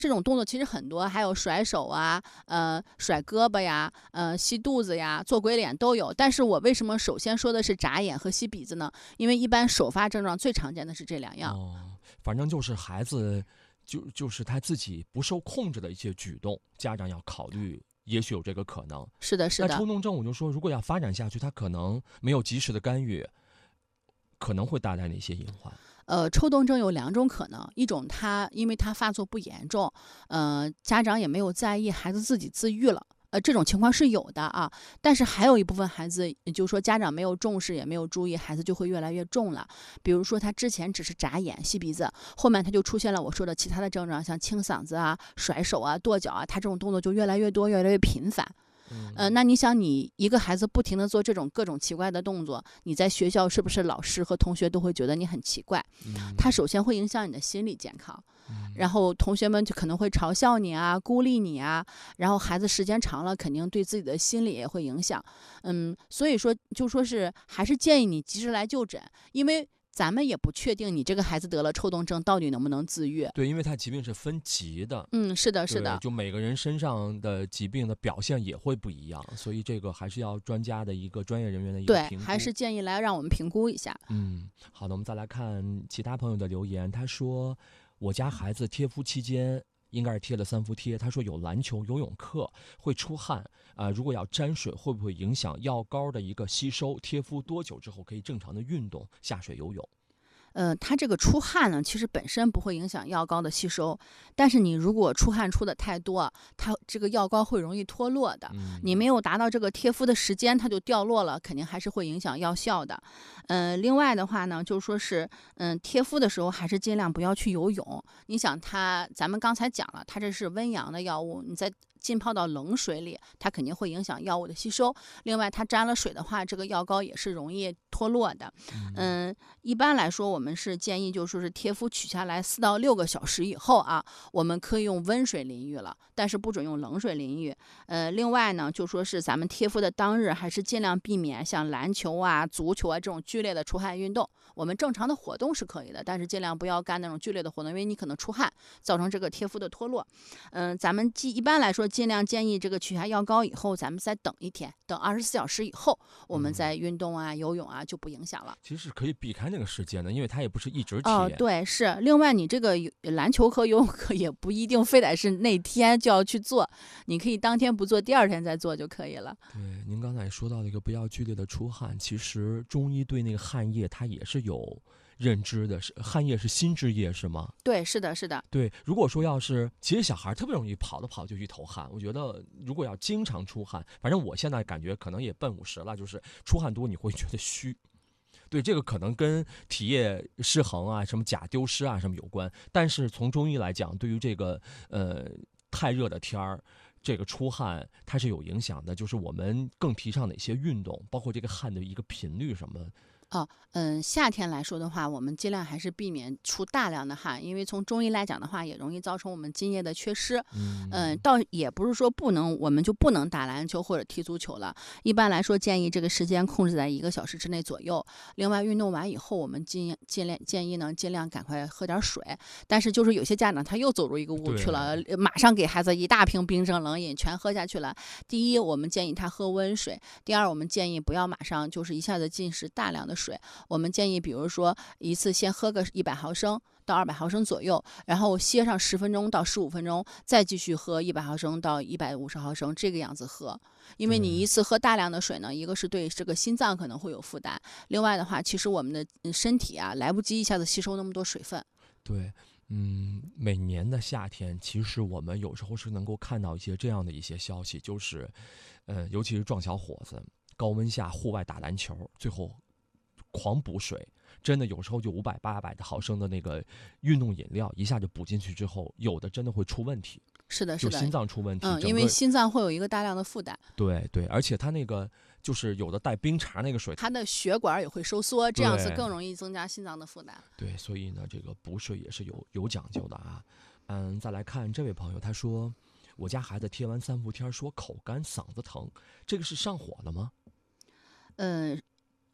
这种动作其实很多，还有甩手啊，甩胳膊呀，吸肚子呀，做鬼脸都有。但是我为什么首先说的是眨眼和吸鼻子呢？因为一般首发症状最常见的是这两样。 哦，反正就是孩子就是他自己不受控制的一些举动，家长要考虑。也许有这个可能。 是的，是的。 那抽动症，我就说，如果要发展下去，他可能没有及时的干预，可能会带来哪些隐患？ 抽动症有两种可能，一种因为它发作不严重，家长也没有在意，孩子自己自愈了。这种情况是有的啊，但是还有一部分孩子，也就是说家长没有重视，也没有注意，孩子就会越来越重了。比如说他之前只是眨眼、吸鼻子，后面他就出现了我说的其他的症状，像清嗓子啊、甩手啊、跺脚啊，他这种动作就越来越多、越来越频繁。那你想，你一个孩子不停的做这种各种奇怪的动作，你在学校是不是老师和同学都会觉得你很奇怪？他首先会影响你的心理健康，然后同学们就可能会嘲笑你啊、孤立你啊，然后孩子时间长了，肯定对自己的心理也会影响。所以说就说是还是建议你及时来就诊，因为咱们也不确定你这个孩子得了抽动症到底能不能自愈。 对，因为他疾病是分级的。 是的，是对， 的。 就每个人身上的疾病的表现也会不一样，所以这个还是要专家的一个专业人员的一个对， 评估。 还是建议来让我们评估一下。 好的，我们再来看其他朋友的留言。他说，我家孩子贴敷期间应该是贴了3伏贴。他说有篮球、游泳课会出汗如果要沾水，会不会影响药膏的一个吸收？贴敷多久之后可以正常的运动下水游泳？ 它这个出汗呢，其实本身不会影响药膏的吸收，但是你如果出汗出的太多，它这个药膏会容易脱落的。你没有达到这个贴敷的时间，它就掉落了，肯定还是会影响药效的。另外的话呢，就是说是，贴敷的时候还是尽量不要去游泳。你想咱们刚才讲了，它这是温阳的药物，你在浸泡到冷水里，它肯定会影响药物的吸收。另外，它沾了水的话，这个药膏也是容易脱落的。一般来说，我们是建议就说是贴敷取下来4到6个小时以后啊，我们可以用温水淋浴了，但是不准用冷水淋浴。另外呢，就说是咱们贴敷的当日，还是尽量避免像篮球啊、足球啊这种剧烈的出汗运动。我们正常的活动是可以的，但是尽量不要干那种剧烈的活动，因为你可能出汗，造成这个贴敷的脱落。咱们一般来说，尽量建议这个取下药膏以后，咱们再等一天，等24小时以后，我们再运动啊、游泳啊就不影响了。 其实是可以避开那个时间的，因为它也不是一直贴。 对，是。另外，你这个篮球课、游泳课也不一定非得是那天就要去做，你可以当天不做，第2天再做就可以了。 对，您刚才也说到了一个不要剧烈的出汗，其实中医对那个汗液它也是有认知的，汗液是心之液是吗？ 对，是的，是的。 对，如果说其实小孩特别容易跑着跑就一头汗，我觉得如果要经常出汗，反正我现在感觉可能也奔50了，就是出汗多你会觉得虚。对，这个可能跟体液失衡啊、什么钾丢失啊什么有关，但是从中医来讲，对于这个太热的天儿，这个出汗它是有影响的，就是我们更提倡哪些运动，包括这个汗的一个频率什么。 夏天来说的话，我们尽量还是避免出大量的汗，因为从中医来讲的话，也容易造成我们津液的缺失。倒也不是说我们就不能打篮球或者踢足球了。一般来说，建议这个时间控制在1个小时之内左右。另外，运动完以后，我们建议呢，尽量赶快喝点水。但是就是有些家长他又走入一个误区了，马上给孩子一大瓶冰镇冷饮全喝下去了。第一，我们建议他喝温水；第二，我们建议不要马上就是一下子进食大量的水。我们建议比如说一次先喝个100毫升到200毫升左右，然后歇上10分钟到15分钟，再继续喝100毫升到150毫升，这个样子喝。因为你一次喝大量的水呢，一个是对这个心脏可能会有负担，另外的话，其实我们的身体啊来不及一下子吸收那么多水分。 对，每年的夏天，其实我们有时候是能够看到这样的一些消息，就是，尤其是壮小伙子，高温下户外打篮球，最后狂补水，真的有时候就500、800的毫升的那个运动饮料，一下就补进去之后，有的真的会出问题。 是的，是的， 就心脏出问题。 因为心脏会有一个大量的负担。 对对，而且它那个就是有的带冰碴那个水， 它的血管也会收缩，这样子更容易增加心脏的负担。 对，所以呢，这个补水也是有讲究的啊。再来看这位朋友，他说我家孩子贴完3伏贴说口干嗓子疼，这个是上火了吗？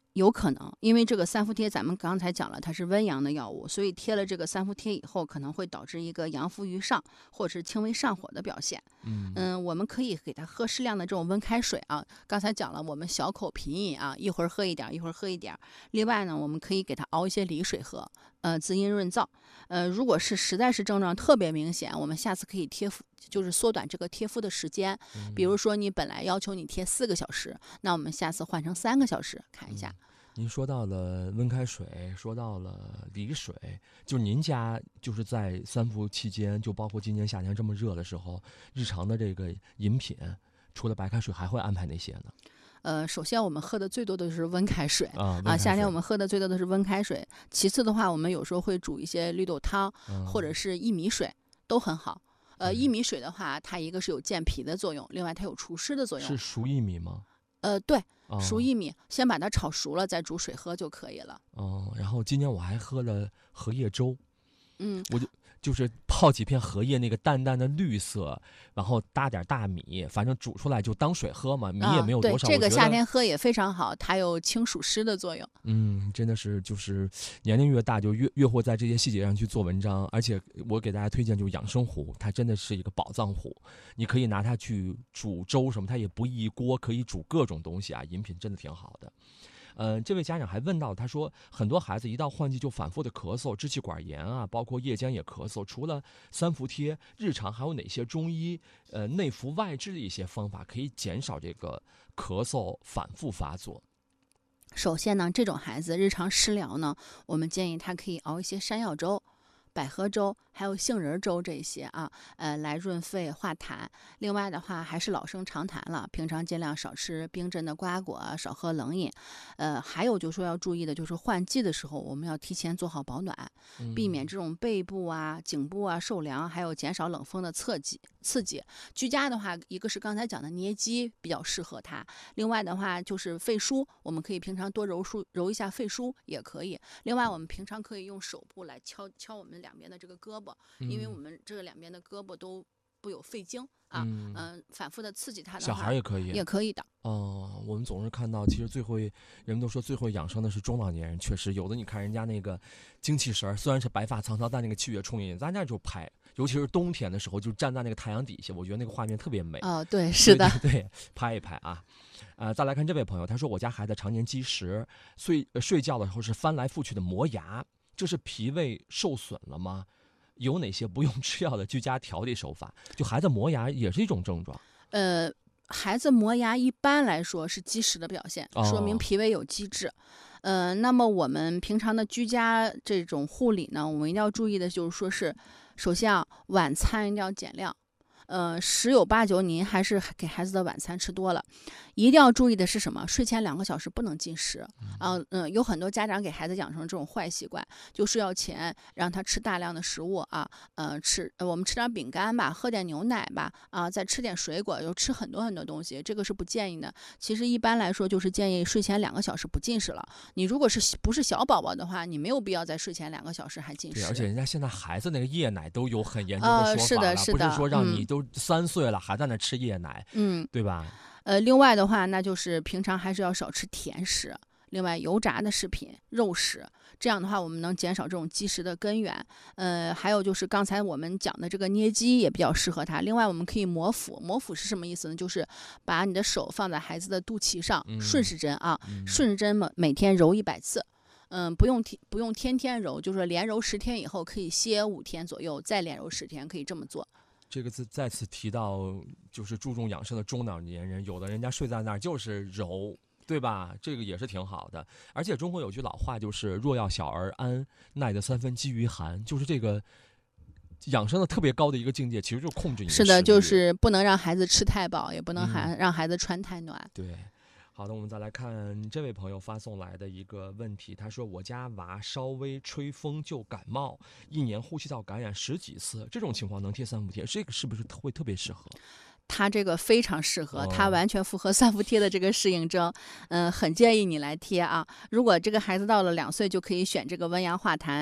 有可能，因为这个三伏贴咱们刚才讲了，它是温阳的药物，所以贴了这个三伏贴以后，可能会导致一个阳伏于上，或者是轻微上火的表现。我们可以给他喝适量的这种温开水啊。刚才讲了，我们小口品饮啊，一会儿喝一点，一会儿喝一点。另外呢，我们可以给他熬一些梨水喝，滋阴润燥。如果是实在是症状特别明显，我们下次可以贴敷，就是缩短这个贴敷的时间。比如说你本来要求你贴4个小时，那我们下次换成3个小时，看一下。 您说到了温开水，说到了梨水，就是您家就是在三伏期间，就包括今年夏天这么热的时候，日常的这个饮品，除了白开水，还会安排哪些呢？ 首先我们喝的最多的是温开水啊， 夏天我们喝的最多的是温开水。其次的话，我们有时候会煮一些绿豆汤，或者是薏米水，都很好。薏米水的话，它一个是有健脾的作用，另外它有除湿的作用。 是熟薏米吗？ 对，熟薏米，先把它炒熟了，再煮水喝就可以了。 然后今年我还喝了荷叶粥，我就是泡几片荷叶，那个淡淡的绿色，然后搭点大米，反正煮出来就当水喝嘛，米也没有多少。 对，这个夏天喝也非常好，它有清暑湿的作用。 真的是就是年龄越大就越会在这些细节上去做文章，而且我给大家推荐就是养生壶，它真的是一个宝藏壶，你可以拿它去煮粥什么，它也不易锅，可以煮各种东西啊，饮品真的挺好的。这位家长还问到，他说很多孩子一到换季就反复的咳嗽、支气管炎啊，包括夜间也咳嗽。除了三伏贴，日常还有哪些中医内服外治的一些方法可以减少这个咳嗽反复发作？ 首先呢，这种孩子日常食疗呢，我们建议他可以熬一些山药粥、百合粥，还有杏仁粥这些啊，来润肺化痰。另外的话，还是老生常谈了，平常尽量少吃冰镇的瓜果，少喝冷饮。还有就是说要注意的，就是换季的时候，我们要提前做好保暖，避免这种背部啊、颈部啊受凉，还有减少冷风的刺激。居家的话，一个是刚才讲的捏肌比较适合它，另外的话就是肺腧，我们可以平常多揉一下肺腧也可以。另外，我们平常可以用手部来敲我们两边的这个胳膊，因为我们这个两边的胳膊都不有肺经啊，反复的刺激它的话， 小孩也可以， 也可以的。 我们总是看到，其实人们都说最会养生的是中老年人，确实有的。你看人家那个精气神，虽然是白发苍苍，但那个气血充盈，咱家就拍，尤其是冬天的时候，就站在那个太阳底下，我觉得那个画面特别美。 对，是的， 对，拍一拍啊。再来看这位朋友，他说我家孩子常年积食，睡觉的时候是翻来覆去的磨牙，这是脾胃受损了吗？有哪些不用吃药的居家调理手法？就孩子磨牙也是一种症状。 孩子磨牙一般来说是积食的表现，说明脾胃有积滞。那么我们平常的居家这种护理呢，我们一定要注意的就是说是，首先啊，晚餐一定要减量。十有八九您还是给孩子的晚餐吃多了，一定要注意的是什么？睡前2个小时不能进食有很多家长给孩子养成这种坏习惯，就睡觉前让他吃大量的食物啊，我们吃点饼干吧，喝点牛奶吧，再吃点水果，又吃很多很多东西，这个是不建议的。其实一般来说就是建议睡前2个小时不进食了。你如果不是小宝宝的话，你没有必要在睡前2个小时还进食。 对，而且人家现在孩子那个夜奶都有很严重的说法了， 是的，是的， 不是说让你都3岁了还在那吃夜奶，对吧？ 另外的话，那就是平常还是要少吃甜食，另外油炸的食品、肉食，这样的话我们能减少这种积食的根源。还有就是刚才我们讲的这个捏肌也比较适合他。另外我们可以摩腹，摩腹是什么意思呢？就是把你的手放在孩子的肚脐上，顺时针顺时针每天揉100次。不用天天揉，就是说连揉10天以后可以歇5天左右，再连揉10天，可以这么做。 这个字再次提到，就是注重养生的中老年人，有的人家睡在那儿就是揉，对吧？这个也是挺好的。而且中国有句老话，就是若要小儿安，耐得3分饥于寒，就是这个养生的特别高的一个境界，其实就是控制你的食欲。 是的，就是不能让孩子吃太饱，也不能让孩子穿太暖。 对。好的，我们再来看这位朋友发送来的一个问题，他说我家娃稍微吹风就感冒，1年呼吸道感染10几次，这种情况能贴三伏贴，这个是不是会特别适合？ 它这个非常适合，它完全符合三伏贴的这个适应症，很建议你来贴啊。如果这个孩子到了2岁，就可以选这个温阳化痰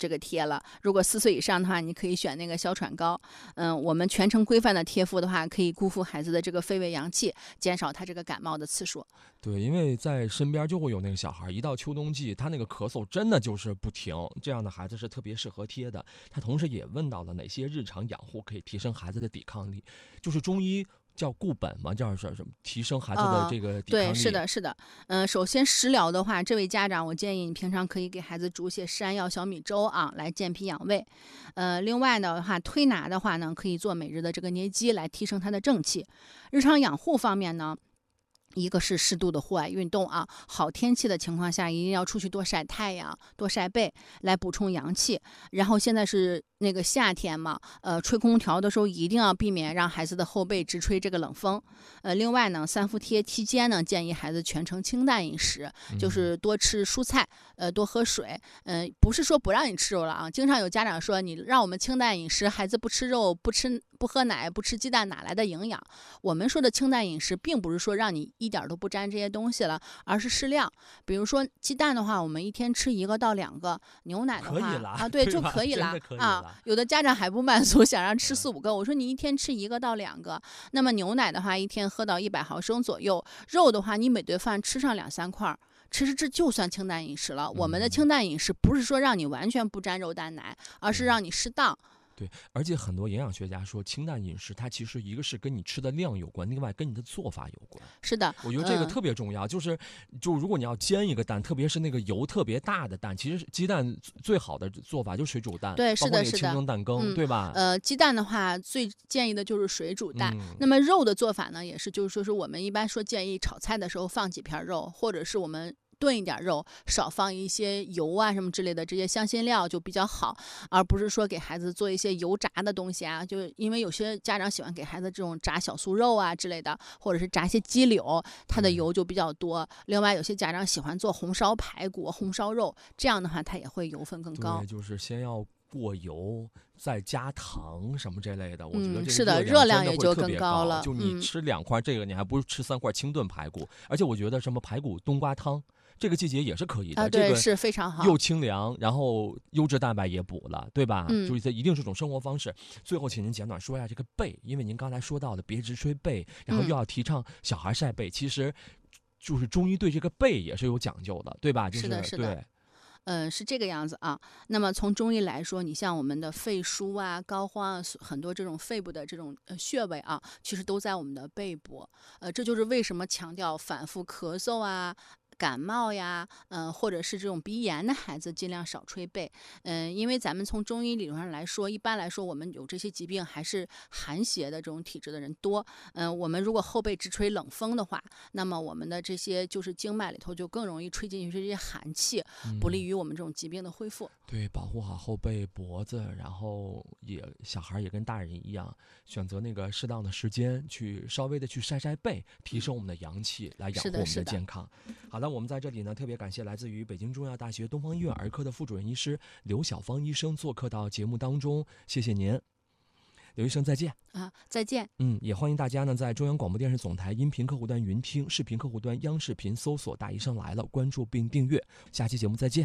这个贴了。如果4岁以上的话，你可以选那个哮喘膏。我们全程规范的贴敷的话，可以固护孩子的这个肺胃阳气，减少他这个感冒的次数。 对，因为在身边就会有那个小孩，一到秋冬季，他那个咳嗽真的就是不停，这样的孩子是特别适合贴的。他同时也问到了哪些日常养护可以提升孩子的抵抗力，就是中医叫固本嘛，叫什么提升孩子的这个抵抗力。 对，是的，是的。首先食疗的话，这位家长我建议你平常可以给孩子煮些山药小米粥啊，来健脾养胃。另外的话，推拿的话呢，可以做每日的这个捏肌来提升他的正气。日常养护方面呢，一个是适度的户外运动啊，好天气的情况下一定要出去多晒太阳，多晒背，来补充阳气。然后现在是那个夏天嘛，吹空调的时候一定要避免让孩子的后背直吹这个冷风。另外呢，3伏贴期间呢，建议孩子全程清淡饮食，就是多吃蔬菜，多喝水。不是说不让你吃肉了啊，经常有家长说你让我们清淡饮食，孩子不吃肉，不喝奶，不吃鸡蛋，哪来的营养？我们说的清淡饮食，并不是说让你一点都不沾这些东西了，而是适量。比如说鸡蛋的话，我们一天吃1个到2个；牛奶的话啊，对，就可以了啊。有的家长还不满足，想让吃4、5个，我说你一天吃1个到2个。那么牛奶的话，一天喝到100毫升左右；肉的话，你每顿饭吃上2、3块。其实这就算清淡饮食了。我们的清淡饮食不是说让你完全不沾肉蛋奶，而是让你适当。 对，而且很多营养学家说，清淡饮食它其实一个是跟你吃的量有关，另外跟你的做法有关。 是的， 我觉得这个特别重要。就如果你要煎一个蛋，特别是那个油特别大的蛋，其实鸡蛋最好的做法就是水煮蛋， 对，是的，是的， 清蒸蛋羹，对吧？ 鸡蛋的话，最建议的就是水煮蛋。那么肉的做法呢，也是就是说是我们一般说建议炒菜的时候放几片肉，或者是我们炖一点肉，少放一些油啊什么之类的，这些香辛料就比较好，而不是说给孩子做一些油炸的东西啊。就因为有些家长喜欢给孩子这种炸小酥肉啊之类的，或者是炸一些鸡柳，它的油就比较多。另外有些家长喜欢做红烧排骨、红烧肉，这样的话它也会油分更高。 对，就是先要过油，再加糖什么这类的，我觉得这是的，热量也就更高了。 就你吃2块这个，你还不如吃3块清炖排骨。而且我觉得什么排骨冬瓜汤，这个季节也是可以的， 对， 这个是非常好， 又清凉，然后优质蛋白也补了，对吧？就是这一定是种生活方式。最后，请您简短说一下这个背，因为您刚才说到的别直吹背，然后又要提倡小孩晒背，其实就是中医对这个背也是有讲究的，对吧？就是的，是的。 对。 是这个样子啊。那么从中医来说，你像我们的肺腧啊、膏肓啊，很多这种肺部的这种穴位啊，其实都在我们的背部。这就是为什么强调反复咳嗽啊、感冒呀，或者是这种鼻炎的孩子尽量少吹背。因为咱们从中医理论上来说，一般来说我们有这些疾病还是寒邪的这种体质的人多。我们如果后背直吹冷风的话，那么我们的这些就是经脉里头就更容易吹进去这些寒气，不利于我们这种疾病的恢复。 对，保护好后背、脖子，然后小孩也跟大人一样，选择那个适当的时间去稍微的去晒晒背，提升我们的阳气，来养护我们的健康。好的，我们在这里呢特别感谢来自于北京中药大学东方医院儿科的副主任医师刘晓芳医生做客到节目当中，谢谢您。刘医生再见啊，再见。 也欢迎大家呢在中央广播电视总台音频客户端云听，视频客户端央视频搜索大医生来了，关注并订阅。下期节目再见。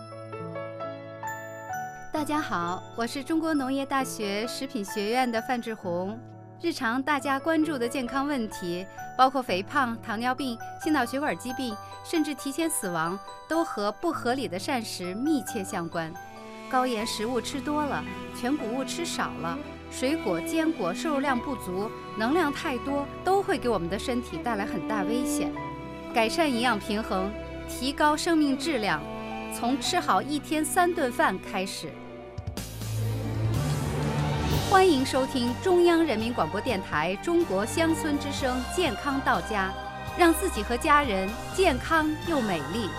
大家好，我是中国农业大学食品学院的范志红。日常大家关注的健康问题，包括肥胖、糖尿病、心脑血管疾病，甚至提前死亡，都和不合理的膳食密切相关。高盐食物吃多了，全谷物吃少了，水果、坚果摄入量不足，能量太多，都会给我们的身体带来很大危险。改善营养平衡，提高生命质量，从吃好1天3顿饭开始。欢迎收听中央人民广播电台中国乡村之声健康到家，让自己和家人健康又美丽。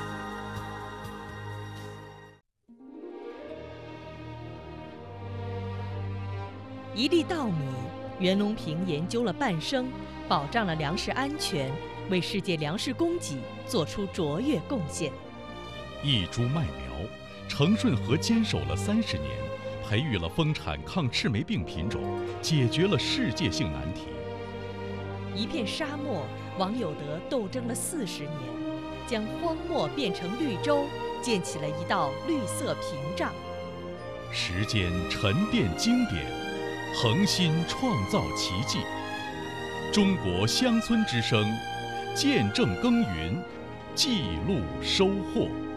一粒稻米，袁隆平研究了半生，保障了粮食安全，为世界粮食供给做出卓越贡献。 一株麦苗，程顺和坚守了30年，培育了丰产抗赤霉病品种，解决了世界性难题。 一片沙漠，王有德斗争了40年，将荒漠变成绿洲， 建起了一道绿色屏障。 时间沉淀经典，恒心创造奇迹。中国乡村之声，见证耕耘，记录收获。